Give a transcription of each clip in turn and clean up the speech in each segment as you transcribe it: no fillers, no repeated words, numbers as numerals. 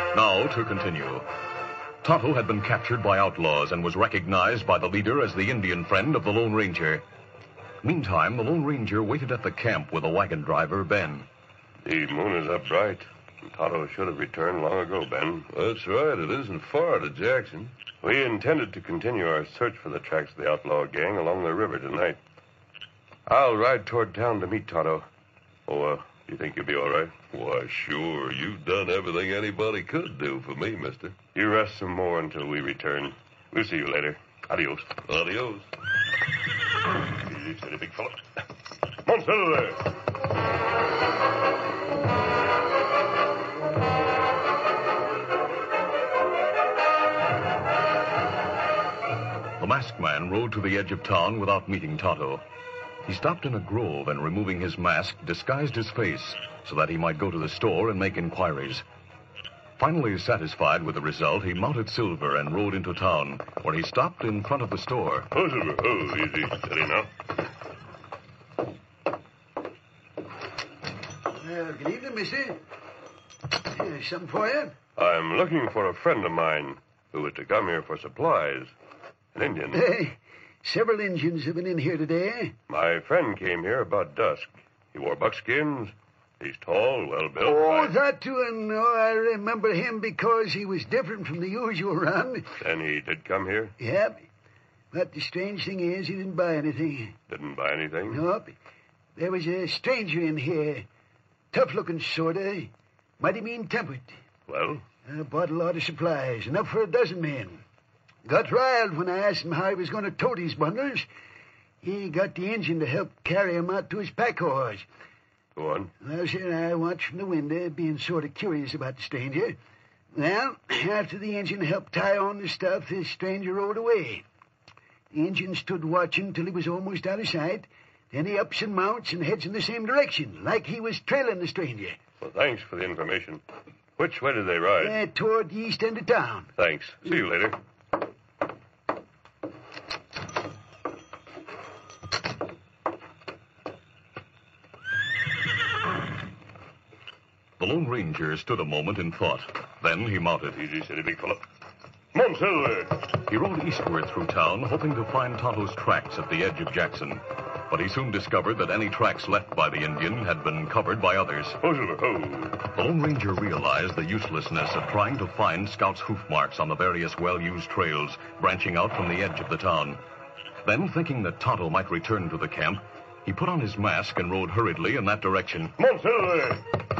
Now to continue. Tonto had been captured by outlaws and was recognized by the leader as the Indian friend of the Lone Ranger. Meantime, the Lone Ranger waited at the camp with the wagon driver, Ben. The moon is up bright. Tonto should have returned long ago, Ben. That's right. It isn't far to Jackson. We intended to continue our search for the tracks of the outlaw gang along the river tonight. I'll ride toward town to meet Tonto. You think you'll be all right? Why, sure. You've done everything anybody could do for me, mister. You rest some more until we return. We'll see you later. Adios. Adios. Easy, steady, big fella. Come on, settle there. The masked man rode to the edge of town without meeting Tonto. He stopped in a grove and, removing his mask, disguised his face so that he might go to the store and make inquiries. Finally satisfied with the result, he mounted Silver and rode into town, where he stopped in front of the store. Oh, Silver. Oh, easy. Steady now. Good evening, mister. Something for you? I'm looking for a friend of mine who was to come here for supplies. An Indian. Several Indians have been in here today. My friend came here about dusk. He wore buckskins. He's tall, well-built. Oh, that too, and I remember him because he was different from the usual run. Then he did come here? Yep. But the strange thing is, he didn't buy anything. Didn't buy anything? Nope. There was a stranger in here. Tough-looking sorta. Mighty mean-tempered. Well? Bought a lot of supplies, enough for a dozen men. Got riled when I asked him how he was going to tote his bundles. He got the engine to help carry him out to his pack horse. Go on. Well, sir, I watched from the window, being sort of curious about the stranger. Well, after the engine helped tie on the stuff, the stranger rode away. The engine stood watching till he was almost out of sight. Then he ups and mounts and heads in the same direction, like he was trailing the stranger. Well, thanks for the information. Which way did they ride? Toward the east end of town. Thanks. See you later. The Lone Ranger stood a moment in thought. Then he mounted. Easy, steady, big fella. Come on, Silver. He rode eastward through town, hoping to find Tonto's tracks at the edge of Jackson. But he soon discovered that any tracks left by the Indian had been covered by others. Oh, Silver, oh. The Lone Ranger realized the uselessness of trying to find Scout's hoof marks on the various well-used trails branching out from the edge of the town. Then, thinking that Tonto might return to the camp, he put on his mask and rode hurriedly in that direction. Come on, Silver.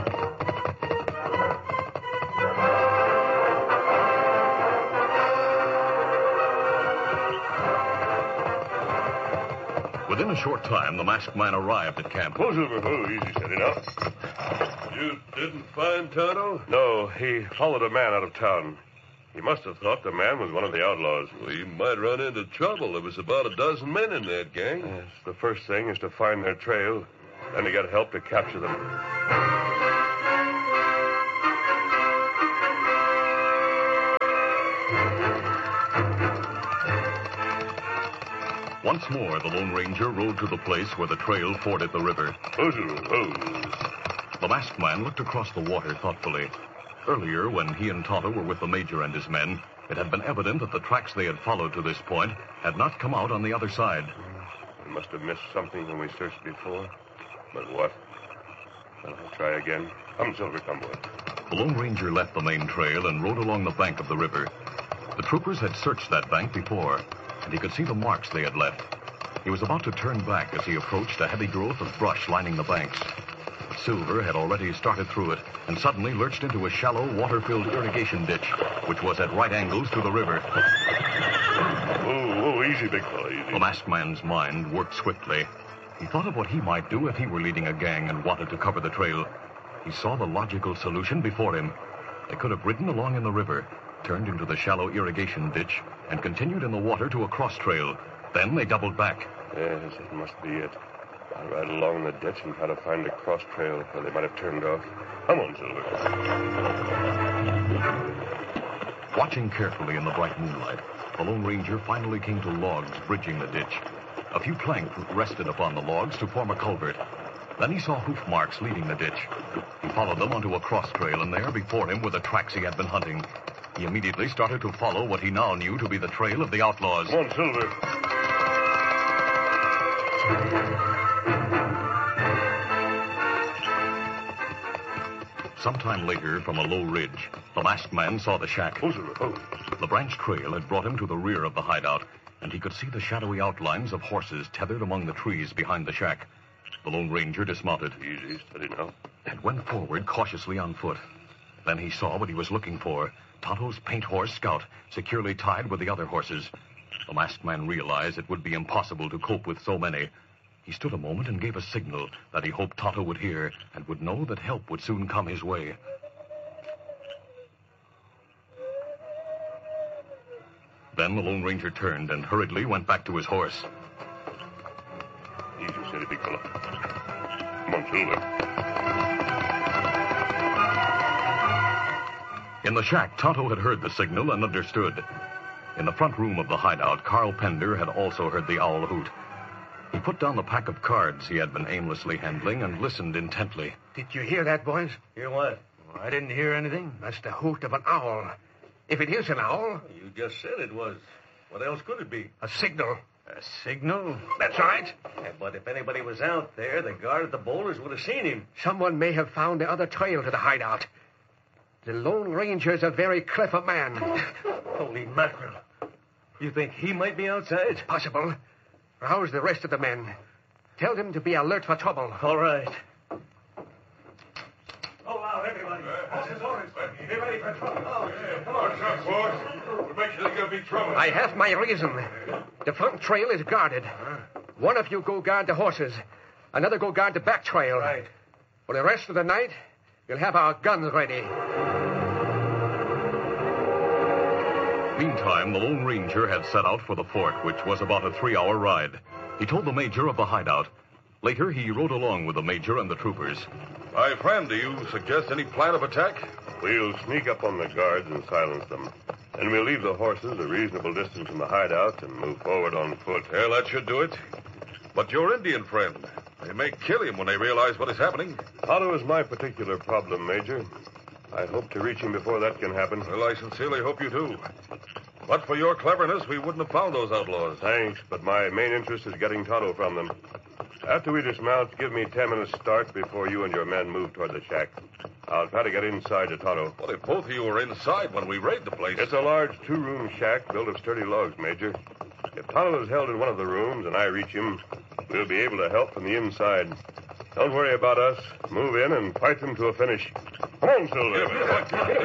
Within a short time, the masked man arrived at camp. Oh, Silver, oh, easy, steady now. You didn't find Tonto? No, he followed a man out of town. He must have thought the man was one of the outlaws. Well, you might run into trouble. There was about a dozen men in that gang. Yes, the first thing is to find their trail. Then to get help to capture them. Once more, the Lone Ranger rode to the place where the trail forded the river. Oh, Silver, oh. The masked man looked across the water thoughtfully. Earlier, when he and Tonto were with the Major and his men, it had been evident that the tracks they had followed to this point had not come out on the other side. We must have missed something when we searched before. But what? Well, I'll try again. Come, Silver, come, boy. The Lone Ranger left the main trail and rode along the bank of the river. The troopers had searched that bank before, and he could see the marks they had left. He was about to turn back as he approached a heavy growth of brush lining the banks. But Silver had already started through it and suddenly lurched into a shallow, water-filled irrigation ditch, which was at right angles to the river. Oh, easy, big fella, easy. The masked man's mind worked swiftly. He thought of what he might do if he were leading a gang and wanted to cover the trail. He saw the logical solution before him. They could have ridden along in the river, turned into the shallow irrigation ditch, and continued in the water to a cross trail. Then they doubled back. Yes, it must be it. I'll ride along the ditch and try to find a cross trail where they might have turned off. Come on, Silver. Watching carefully in the bright moonlight, the Lone Ranger finally came to logs bridging the ditch. A few planks rested upon the logs to form a culvert. Then he saw hoof marks leading the ditch. He followed them onto a cross trail, and there before him were the tracks he had been hunting. He immediately started to follow what he now knew to be the trail of the outlaws. Come on, Silver. Sometime later, from a low ridge, the masked man saw the shack. Oh, Silver. Oh. The branch trail had brought him to the rear of the hideout, and he could see the shadowy outlines of horses tethered among the trees behind the shack. The Lone Ranger dismounted Easy, steady now. and went forward cautiously on foot. Then he saw what he was looking for, Tonto's paint horse Scout, securely tied with the other horses. The masked man realized it would be impossible to cope with so many. He stood a moment and gave a signal that he hoped Tonto would hear and would know that help would soon come his way. Then the Lone Ranger turned and hurriedly went back to his horse. Easy, steady, big fella. Come on, Silver. In the shack, Tonto had heard the signal and understood. In the front room of the hideout, Carl Pender had also heard the owl hoot. He put down the pack of cards he had been aimlessly handling and listened intently. Did you hear that, boys? Hear what? Oh, I didn't hear anything. That's the hoot of an owl. If it is an owl, You just said it was. What else could it be? a signal. A signal? That's right. Yeah, but if anybody was out there, the guard at the boulders would have seen him. Someone may have found the other trail to the hideout. The Lone Ranger's a very clever man. Holy mackerel. You think he might be outside? Possible. Rouse the rest of the men. Tell them to be alert for trouble. All right. Oh, wow, everybody. Be ready for trouble. Come on. What's up, boss? We'll make sure there's going to be trouble. I have my reason. The front trail is guarded. One of you go guard the horses. Another go guard the back trail. Right. For the rest of the night, we'll have our guns ready. Meantime, the Lone Ranger had set out for the fort, which was about a 3-hour ride. He told the major of the hideout. Later, he rode along with the major and the troopers. My friend, do you suggest any plan of attack? We'll sneak up on the guards and silence them. Then we'll leave the horses a reasonable distance from the hideout and move forward on foot. Well, that should do it. But your Indian friend, they may kill him when they realize what is happening. Tonto is my particular problem, Major. I hope to reach him before that can happen. Well, I sincerely hope you do. But for your cleverness, we wouldn't have found those outlaws. Thanks, but my main interest is getting Tonto from them. After we dismount, give me 10 minutes start before you and your men move toward the shack. I'll try to get inside to Tonto. Well, if both of you were inside when we raid the place... It's a large 2-room shack built of sturdy logs, Major. If Tonto is held in one of the rooms and I reach him, we'll be able to help from the inside. Don't worry about us. Move in and fight them to a finish. Come on, Silver.